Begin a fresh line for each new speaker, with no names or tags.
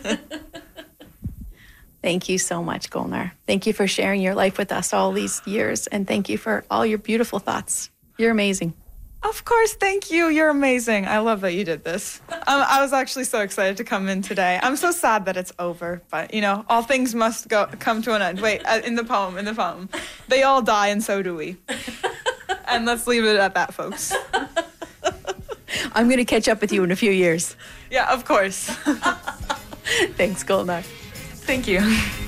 Thank you so much, Golnar. Thank you for sharing your life with us all these years, and thank you for all your beautiful thoughts. You're amazing.
Of course, thank you. You're amazing. I love that you did this. I was actually so excited to come in today. I'm so sad that it's over, but all things must come to an end. Wait, in the poem, they all die and so do we. And let's leave it at that, folks.
I'm going to catch up with you in a few years.
Yeah, of course.
Thanks, Golnar.
Thank you.